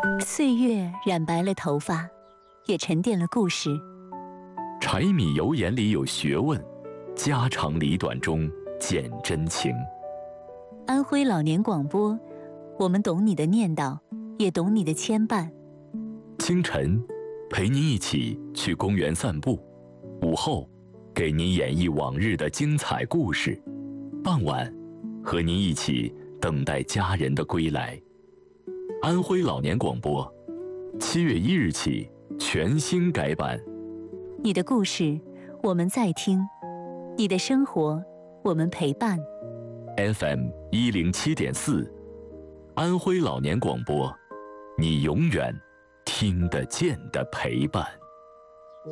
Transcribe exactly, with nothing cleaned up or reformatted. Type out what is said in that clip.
岁月染白了头发，也沉淀了故事。 柴米油盐里有学问，家长里短中见真情。 安徽老年广播，我们懂你的念叨，也懂你的牵绊。 清晨，陪您一起去公园散步；午后，给您演绎往日的精彩故事；傍晚，和您一起等待家人的归来。安徽老年广播，七月一日起全新改版。 你的故事，我们在听；你的生活，我们陪伴。 F M 一零七点四，安徽老年广播，你永远听得见的陪伴。